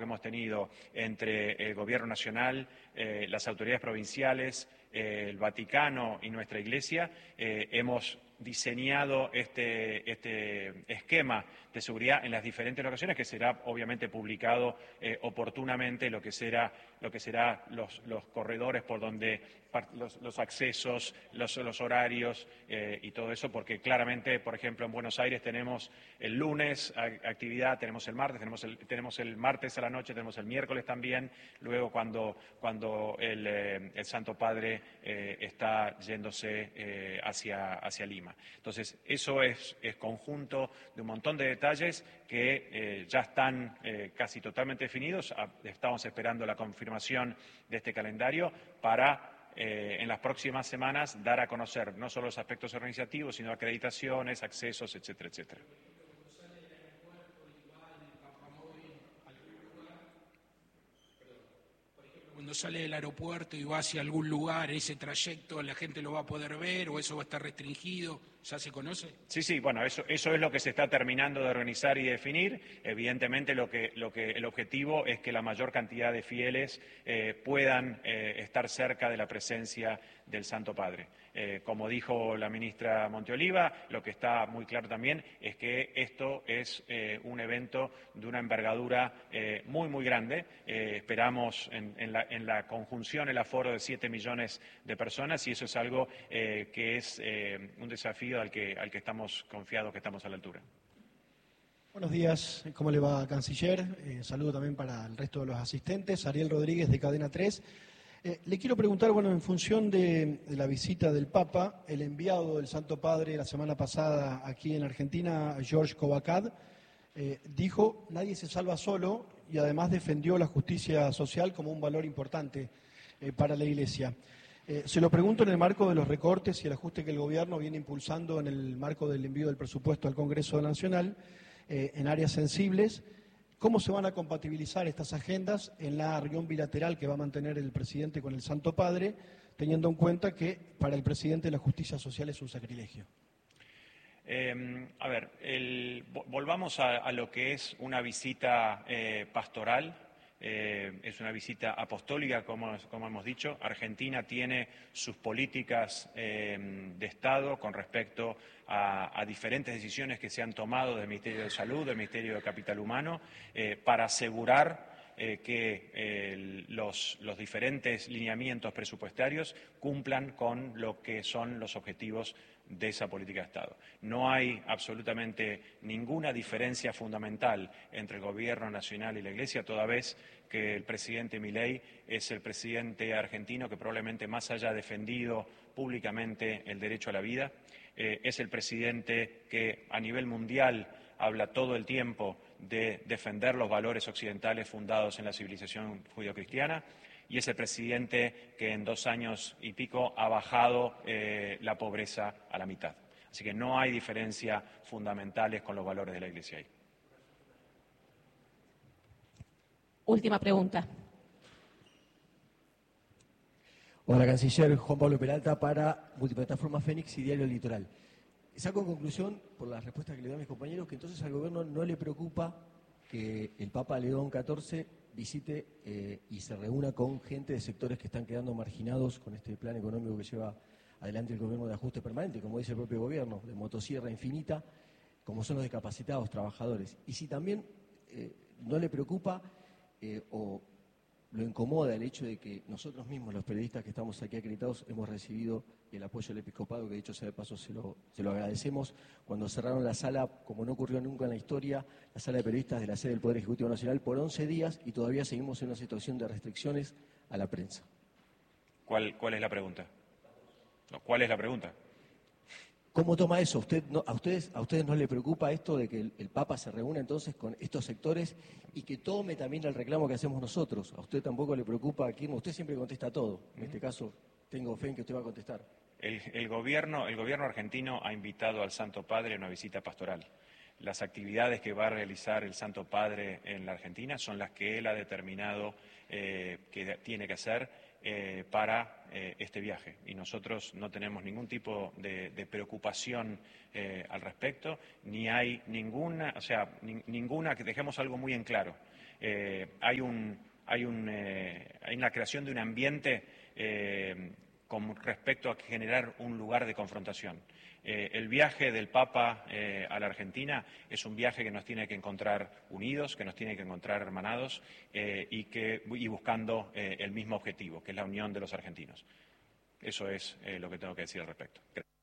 hemos tenido entre el Gobierno Nacional, las autoridades provinciales, el Vaticano y nuestra Iglesia, hemos diseñado este esquema de seguridad en las diferentes locaciones, que será obviamente publicado oportunamente, lo que será los corredores por donde los accesos, los horarios y todo eso, porque claramente, por ejemplo, en Buenos Aires tenemos el lunes actividad, tenemos el martes, tenemos el martes a la noche, tenemos el miércoles también, luego cuando el Santo Padre está yéndose hacia Lima. Entonces, eso es conjunto de un montón de detalles que ya están casi totalmente definidos. Estamos esperando la confirmación de este calendario para en las próximas semanas dar a conocer no solo los aspectos organizativos, sino acreditaciones, accesos, etcétera, etcétera. Cuando sale del aeropuerto y va hacia algún lugar, ese trayecto, ¿la gente lo va a poder ver o eso va a estar restringido? ¿Ya se conoce? Sí, bueno, eso es lo que se está terminando de organizar y definir. Evidentemente el objetivo es que la mayor cantidad de fieles puedan estar cerca de la presencia del Santo Padre. Como dijo la ministra Monteoliva, lo que está muy claro también es que esto es un evento de una envergadura muy, muy grande. Esperamos en la conjunción el aforo de 7 millones de personas y eso es algo que es un desafío al que estamos confiados que estamos a la altura. Buenos días, ¿cómo le va, canciller? Saludo también para el resto de los asistentes. Ariel Rodríguez, de Cadena 3. Le quiero preguntar, bueno, en función de la visita del Papa, el enviado del Santo Padre la semana pasada aquí en Argentina, George Covacad, dijo, nadie se salva solo, y además defendió la justicia social como un valor importante para la Iglesia. Se lo pregunto en el marco de los recortes y el ajuste que el Gobierno viene impulsando en el marco del envío del presupuesto al Congreso Nacional en áreas sensibles. ¿Cómo se van a compatibilizar estas agendas en la reunión bilateral que va a mantener el presidente con el Santo Padre, teniendo en cuenta que para el presidente la justicia social es un sacrilegio? Volvamos a lo que es una visita pastoral. Es una visita apostólica, como hemos dicho. Argentina tiene sus políticas de Estado con respecto a diferentes decisiones que se han tomado del Ministerio de Salud, del Ministerio de Capital Humano, para asegurar que los diferentes lineamientos presupuestarios cumplan con lo que son los objetivos de esa política de Estado. No hay absolutamente ninguna diferencia fundamental entre el Gobierno Nacional y la Iglesia, toda vez que el presidente Milei es el presidente argentino que probablemente más haya defendido públicamente el derecho a la vida, es el presidente que a nivel mundial habla todo el tiempo de defender los valores occidentales fundados en la civilización judeocristiana, y es el presidente que en 2 años y pico ha bajado la pobreza a la mitad. Así que no hay diferencias fundamentales con los valores de la Iglesia ahí. Última pregunta. Hola, canciller. Juan Pablo Peralta para Multiplataforma Fénix y Diario Litoral. Saco en conclusión, por las respuestas que le dan mis compañeros, que entonces al gobierno no le preocupa que el Papa León XIV visite y se reúna con gente de sectores que están quedando marginados con este plan económico que lleva adelante el gobierno de ajuste permanente, como dice el propio gobierno, de motosierra infinita, como son los discapacitados, trabajadores. Y si también no le preocupa o lo incomoda el hecho de que nosotros mismos, los periodistas que estamos aquí acreditados, hemos recibido el apoyo del episcopado, que dicho sea de paso se lo agradecemos, cuando cerraron la sala, como no ocurrió nunca en la historia, la sala de periodistas de la sede del Poder Ejecutivo Nacional por 11 días y todavía seguimos en una situación de restricciones a la prensa. ¿Cuál es la pregunta? No, ¿cuál es la pregunta? ¿Cómo toma eso? ¿A ustedes no le preocupa esto de que el Papa se reúna entonces con estos sectores y que tome también el reclamo que hacemos nosotros? ¿A usted tampoco le preocupa aquí? Usted siempre contesta todo. En este caso, tengo fe en que usted va a contestar. El gobierno argentino ha invitado al Santo Padre a una visita pastoral. Las actividades que va a realizar el Santo Padre en la Argentina son las que él ha determinado que tiene que hacer para este viaje. Y nosotros no tenemos ningún tipo de preocupación al respecto, ni hay ninguna, que dejemos algo muy en claro. Hay una creación de un ambiente con respecto a generar un lugar de confrontación. El viaje del Papa a la Argentina es un viaje que nos tiene que encontrar unidos, que nos tiene que encontrar hermanados y buscando el mismo objetivo, que es la unión de los argentinos. Eso es lo que tengo que decir al respecto.